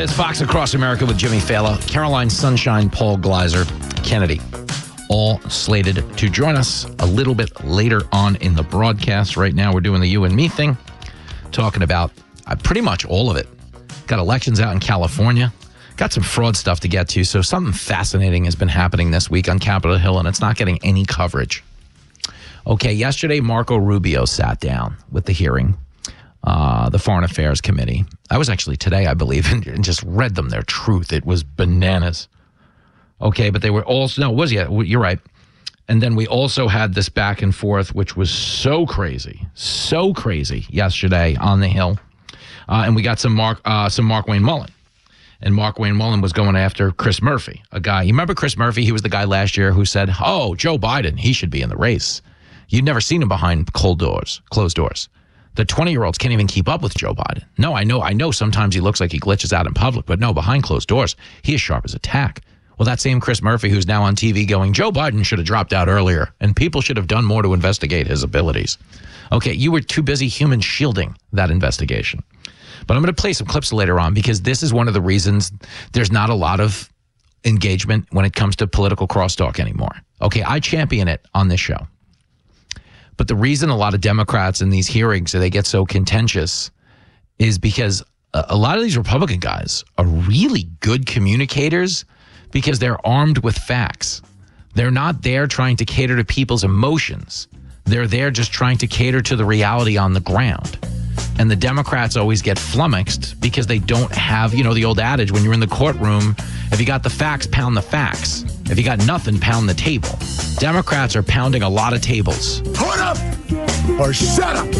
is Fox Across America with Jimmy Fallon, Caroline Sunshine, Paul Gleiser, Kennedy, all slated to join us a little bit later on in the broadcast. Right now, we're doing the you and me thing, talking about pretty much all of it. Got elections out in California. Got some fraud stuff to get to. So something fascinating has been happening this week on Capitol Hill, and it's not getting any coverage. Okay, yesterday, Marco Rubio sat down with the hearing, the Foreign Affairs Committee. I was actually today, I believe, and just read them their truth. It was bananas. Okay, but they were also, no, it was, yeah, you're right. And then we also had this back and forth, which was so crazy yesterday on the Hill. And we got some Mark Wayne Mullen. And Mark Wayne Mullen was going after Chris Murphy, a guy. You remember Chris Murphy? He was the guy last year who said, oh, Joe Biden, he should be in the race. You'd never seen him behind closed doors. The 20-year-olds can't even keep up with Joe Biden. No, I know sometimes he looks like he glitches out in public, but no, behind closed doors, he is sharp as a tack. Well, that same Chris Murphy who's now on TV going, Joe Biden should have dropped out earlier, and people should have done more to investigate his abilities. Okay, you were too busy human shielding that investigation. But I'm going to play some clips later on because this is one of the reasons there's not a lot of engagement when it comes to political crosstalk anymore. Okay, I champion it on this show. But the reason a lot of Democrats in these hearings, they get so contentious is because a lot of these Republican guys are really good communicators because they're armed with facts. They're not there trying to cater to people's emotions. They're there just trying to cater to the reality on the ground. And the Democrats always get flummoxed because they don't have, the old adage, when you're in the courtroom, if you got the facts, pound the facts. If you got nothing, pound the table. Democrats are pounding a lot of tables. Put up or shut up.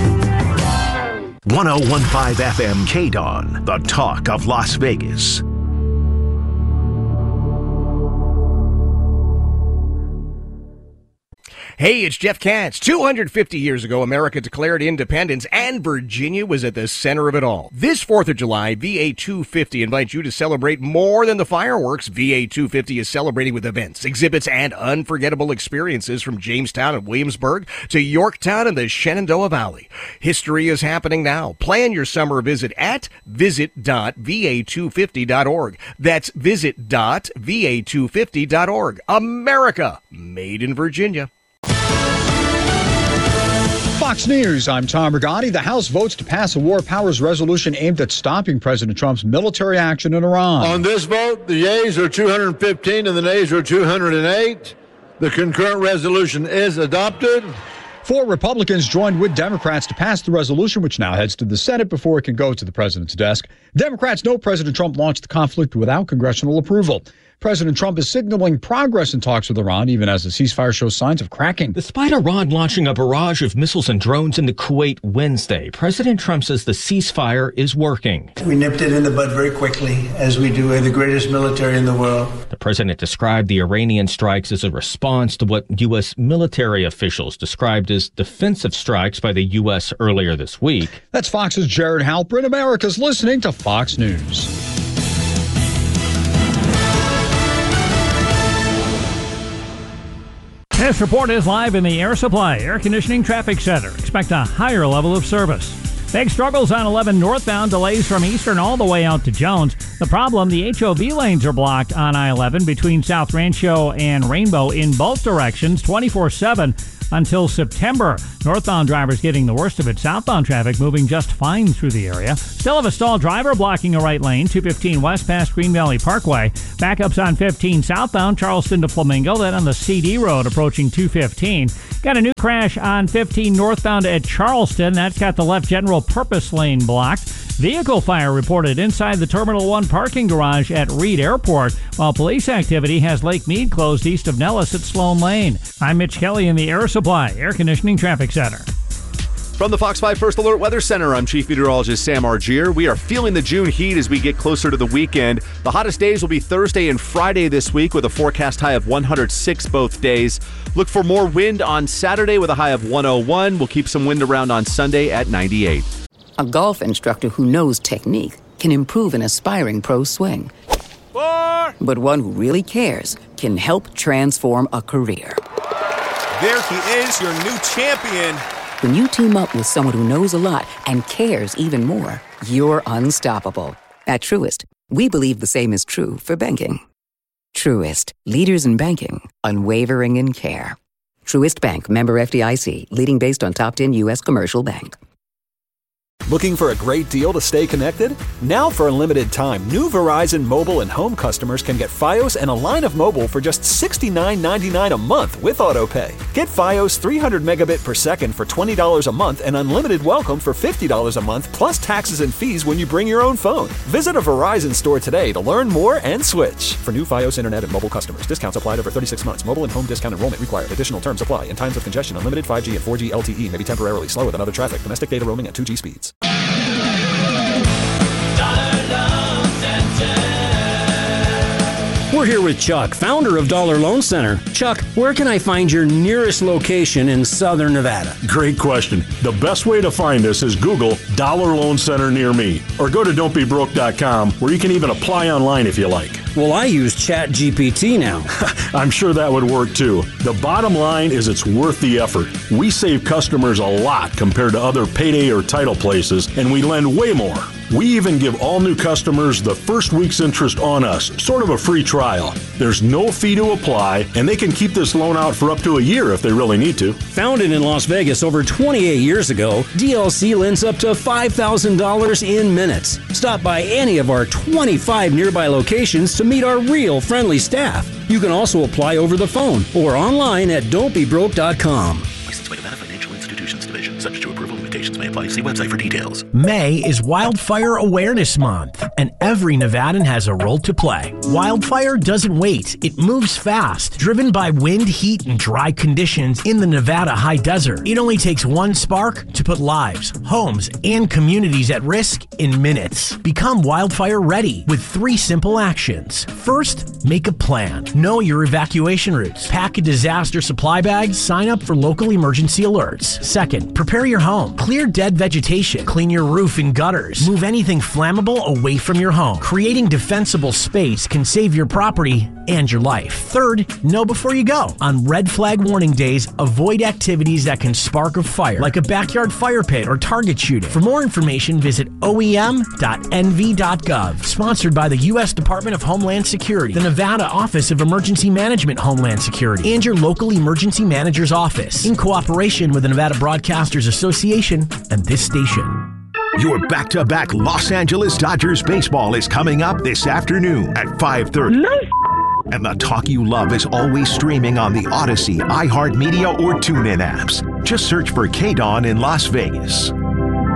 1015 FM KDON, the talk of Las Vegas. Hey, it's Jeff Katz. 250 years ago, America declared independence, and Virginia was at the center of it all. This 4th of July, VA 250 invites you to celebrate more than the fireworks. VA 250 is celebrating with events, exhibits, and unforgettable experiences from Jamestown and Williamsburg to Yorktown and the Shenandoah Valley. History is happening now. Plan your summer visit at visit.va250.org. That's visit.va250.org. America, made in Virginia. Fox News, I'm Tom Rigotti. The House votes to pass a war powers resolution aimed at stopping President Trump's military action in Iran. On this vote, the yeas are 215 and the nays are 208. The concurrent resolution is adopted. 4 Republicans joined with Democrats to pass the resolution, which now heads to the Senate before it can go to the president's desk. Democrats know President Trump launched the conflict without congressional approval. President Trump is signaling progress in talks with Iran, even as the ceasefire shows signs of cracking. Despite Iran launching a barrage of missiles and drones into Kuwait Wednesday, President Trump says the ceasefire is working. We nipped it in the bud very quickly, as we do. We're the greatest military in the world. The president described the Iranian strikes as a response to what U.S. military officials described as defensive strikes by the U.S. earlier this week. That's Fox's Jared Halpern. America's listening to Fox News. This report is live in the Air Supply Air Conditioning Traffic Center. Expect a higher level of service. Big struggles on 11 northbound, delays from Eastern all the way out to Jones. The problem, the HOV lanes are blocked on I-11 between South Rancho and Rainbow in both directions 24/7 until September. Northbound drivers getting the worst of it. Southbound traffic moving just fine through the area. Still have a stalled driver blocking a right lane, 215 west past Green Valley Parkway. Backups on 15 southbound, Charleston to Flamingo, then on the CD road approaching 215. Got a new crash on 15 northbound at Charleston. That's got the left general purpose lane blocked. Vehicle fire reported inside the Terminal 1 parking garage at Reed Airport, while police activity has Lake Mead closed east of Nellis at Sloan Lane. I'm Mitch Kelly in the Air Supply Air Conditioning Traffic Center. From the Fox 5 First Alert Weather Center, I'm Chief Meteorologist Sam Argier. We are feeling the June heat as we get closer to the weekend. The hottest days will be Thursday and Friday this week with a forecast high of 106 both days. Look for more wind on Saturday with a high of 101. We'll keep some wind around on Sunday at 98. A golf instructor who knows technique can improve an aspiring pro's swing. 4. But one who really cares can help transform a career. There he is, your new champion. When you team up with someone who knows a lot and cares even more, you're unstoppable. At Truist, we believe the same is true for banking. Truist, leaders in banking, unwavering in care. Truist Bank, member FDIC, leading based on top 10 U.S. commercial bank. Looking for a great deal to stay connected? Now for a limited time, new Verizon mobile and home customers can get Fios and a line of mobile for just $69.99 a month with AutoPay. Get Fios 300 megabit per second for $20 a month and unlimited welcome for $50 a month plus taxes and fees when you bring your own phone. Visit a Verizon store today to learn more and switch. For new Fios internet and mobile customers, discounts applied over 36 months. Mobile and home discount enrollment required. Additional terms apply. In times of congestion, unlimited 5G and 4G LTE may be temporarily slower than other traffic. Domestic data roaming at 2G speeds. We're here with Chuck, founder of Dollar Loan Center. Chuck, where can I find your nearest location in Southern Nevada? Great question. The best way to find us is Google Dollar Loan Center near me, or go to don'tbebroke.com, where you can even apply online if you like. Well, I use ChatGPT now. I'm sure that would work too. The bottom line is it's worth the effort. We save customers a lot compared to other payday or title places, and we lend way more. We even give all new customers the first week's interest on us, sort of a free trial. There's no fee to apply, and they can keep this loan out for up to a year if they really need to. Founded in Las Vegas over 28 years ago, DLC lends up to $5,000 in minutes. Stop by any of our 25 nearby locations to meet our real friendly staff. You can also apply over the phone or online at don'tbebroke.com. Licensed by Nevada Financial Institutions Division. Subject to approval, limitations may apply. See website for details. May is Wildfire Awareness Month, and every Nevadan has a role to play. Wildfire doesn't wait. It moves fast. Driven by wind, heat, and dry conditions in the Nevada high desert, it only takes one spark to put lives, homes, and communities at risk in minutes. Become wildfire ready with 3 simple actions. First, make a plan. Know your evacuation routes. Pack a disaster supply bag. Sign up for local emergency alerts. Second, prepare your home. Clear dead vegetation. Clean your roof and gutters. Move anything flammable away from your home. Creating defensible space can save your property and your life. Third, know before you go. On red flag warning days, avoid activities that can spark a fire, like a backyard fire pit or target shooting. For more information, visit oem.nv.gov. Sponsored by the U.S. Department of Homeland Security, the Nevada Office of Emergency Management Homeland Security, and your local emergency manager's office, in cooperation with the Nevada Broadcasters Association and this station. Your back-to-back Los Angeles Dodgers baseball is coming up this afternoon at 5:30. And the talk you love is always streaming on the Odyssey, iHeartMedia, or TuneIn apps. Just search for KDAWN in Las Vegas.